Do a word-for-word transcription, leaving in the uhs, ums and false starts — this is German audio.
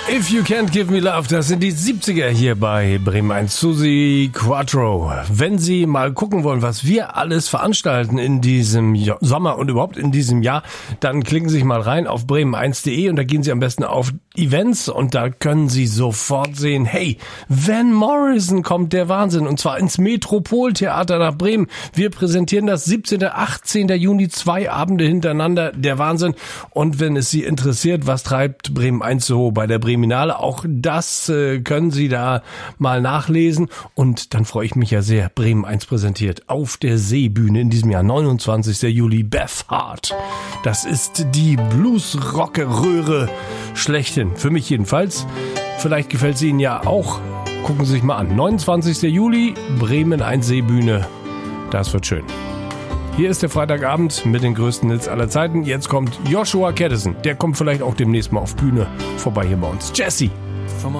If You Can't Give Me Love, das sind die siebziger hier bei Bremen eins. Susi Quattro. Wenn Sie mal gucken wollen, was wir alles veranstalten in diesem Sommer und überhaupt in diesem Jahr, dann klicken Sie sich mal rein auf bremen eins punkt de und da gehen Sie am besten auf Events und da können Sie sofort sehen, hey, Van Morrison kommt, der Wahnsinn, und zwar ins Metropoltheater nach Bremen. Wir präsentieren das siebzehnten und achtzehnten Juni, zwei Abende hintereinander, der Wahnsinn. Und wenn es Sie interessiert, was treibt Bremen eins so bei der Breminale, auch das äh, können Sie da mal nachlesen. Und dann freue ich mich ja sehr, Bremen eins präsentiert auf der Seebühne in diesem Jahr, neunundzwanzigsten Juli, Beth Hart. Das ist die Blues-Rock-Röhre schlechthin, für mich jedenfalls. Vielleicht gefällt sie Ihnen ja auch. Gucken Sie sich mal an. neunundzwanzigsten Juli, Bremen eins Seebühne. Das wird schön. Hier ist der Freitagabend mit den größten Hits aller Zeiten. Jetzt kommt Joshua Caddison. Der kommt vielleicht auch demnächst mal auf Bühne vorbei hier bei uns. Jesse. From a